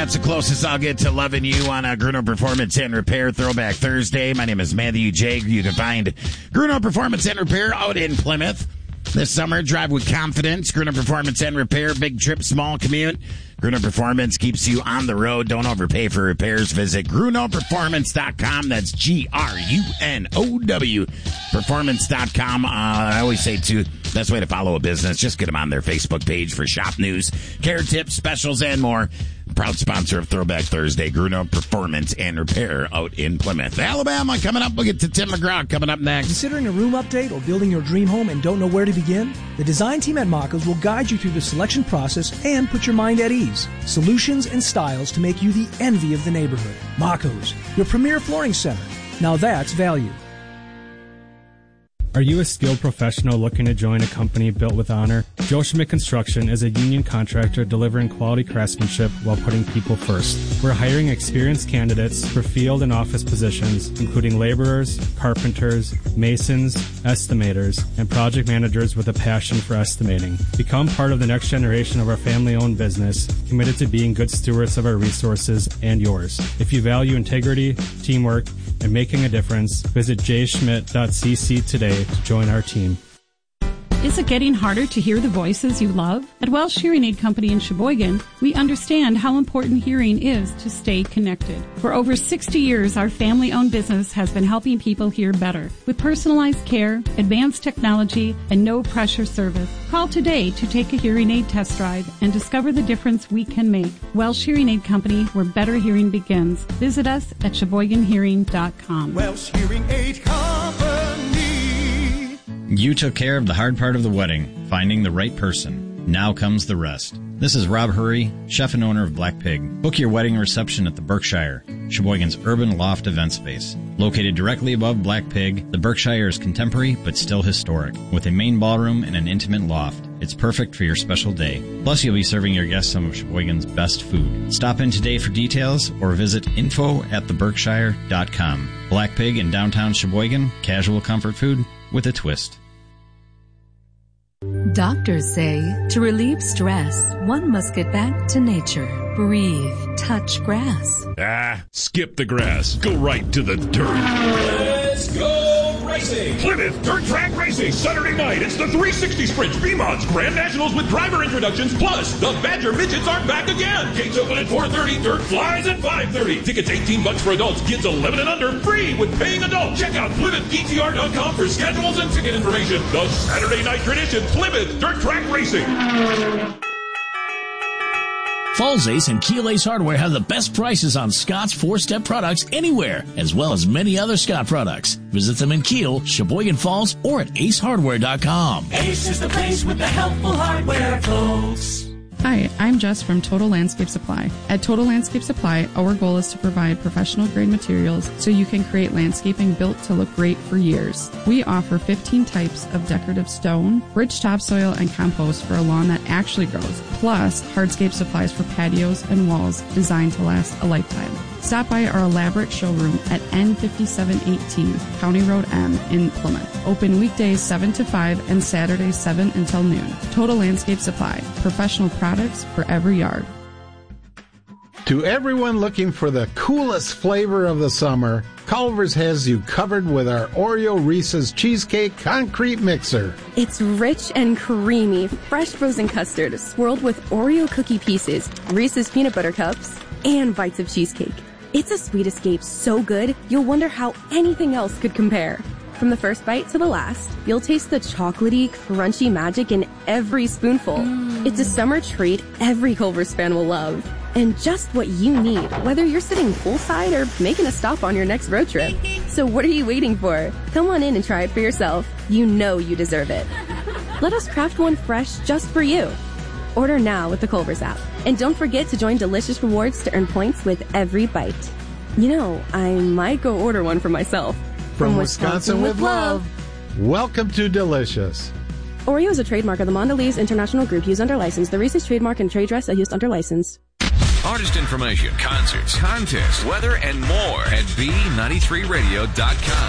That's the closest I'll get to loving you on a Gruno Performance and Repair Throwback Thursday. My name is Matthew J. You can find Gruno Performance and Repair out in Plymouth. This summer, drive with confidence. Gruno Performance and Repair, big trip, small commute. Gruno Performance keeps you on the road. Don't overpay for repairs. Visit GrunoPerformance.com. That's GRUNOW Performance.com. I always say, too, best way to follow a business, just get them on their Facebook page for shop news, care tips, specials, and more. Proud sponsor of Throwback Thursday, Gruno Performance and Repair out in Plymouth. Alabama coming up. We'll get to Tim McGraw coming up next. Considering a room update or building your dream home and don't know where to begin? The design team at Maco's will guide you through the selection process and put your mind at ease. Solutions and styles to make you the envy of the neighborhood. Maco's, your premier flooring center. Now that's value. Are you a skilled professional looking to join a company built with honor? Joe Schmidt Construction is a union contractor delivering quality craftsmanship while putting people first. We're hiring experienced candidates for field and office positions, including laborers, carpenters, masons, estimators, and project managers with a passion for estimating. Become part of the next generation of our family-owned business, committed to being good stewards of our resources and yours. If you value integrity, teamwork, and making a difference, visit jschmidt.cc today to join our team. Is it getting harder to hear the voices you love? At Welsh Hearing Aid Company in Sheboygan, we understand how important hearing is to stay connected. For over 60 years, our family-owned business has been helping people hear better with personalized care, advanced technology, and no-pressure service. Call today to take a hearing aid test drive and discover the difference we can make. Welsh Hearing Aid Company, where better hearing begins. Visit us at SheboyganHearing.com. Welsh Hearing Aid Company. You took care of the hard part of the wedding, finding the right person. Now comes the rest. This is Rob Hurry, chef and owner of Black Pig. Book your wedding reception at the Berkshire, Sheboygan's urban loft event space. Located directly above Black Pig, the Berkshire is contemporary but still historic, with a main ballroom and an intimate loft. It's perfect for your special day. Plus, you'll be serving your guests some of Sheboygan's best food. Stop in today for details or visit info@theberkshire.com. Black Pig in downtown Sheboygan, casual comfort food with a twist. Doctors say to relieve stress, one must get back to nature. Breathe, touch grass. Skip the grass. Go right to the dirt. Let's go racing! Plymouth Dirt Track Racing, Saturday night. It's the 360 Sprint VMOD's Grand Nationals with driver introductions. Plus, the Badger Midgets are back again. Gates open at 4:30. Dirt flies at 5:30. Tickets $18 for adults. Kids 11 and under free with paying adults. Check out PlymouthDTR.com for schedules and ticket information. The Saturday night tradition, Plymouth Dirt Track Racing. Falls Ace and Keel Ace Hardware have the best prices on Scott's 4-step products anywhere, as well as many other Scott products. Visit them in Keel, Sheboygan Falls, or at acehardware.com. Ace is the place with the helpful hardware, folks. Hi, I'm Jess from Total Landscape Supply. At Total Landscape Supply, our goal is to provide professional-grade materials so you can create landscaping built to look great for years. We offer 15 types of decorative stone, rich topsoil, and compost for a lawn that actually grows, plus hardscape supplies for patios and walls designed to last a lifetime. Stop by our elaborate showroom at N5718 County Road M in Plymouth. Open weekdays 7 to 5 and Saturdays 7 until noon. Total Landscape Supply. Professional products for every yard. To everyone looking for the coolest flavor of the summer, Culver's has you covered with our Oreo Reese's Cheesecake Concrete Mixer. It's rich and creamy, fresh frozen custard swirled with Oreo cookie pieces, Reese's peanut butter cups, and bites of cheesecake. It's a sweet escape so good, you'll wonder how anything else could compare. From the first bite to the last, you'll taste the chocolatey, crunchy magic in every spoonful. It's a summer treat every Culver's fan will love. And just what you need, whether you're sitting poolside or making a stop on your next road trip. So what are you waiting for? Come on in and try it for yourself. You know you deserve it. Let us craft one fresh just for you. Order now with the Culver's app. And don't forget to join Delicious Rewards to earn points with every bite. You know, I might go order one for myself. From Wisconsin with love. Welcome to Delicious. Oreo is a trademark of the Mondelez International Group used under license. The Reese's trademark and trade dress are used under license. Artist information, concerts, contests, weather, and more at B93radio.com.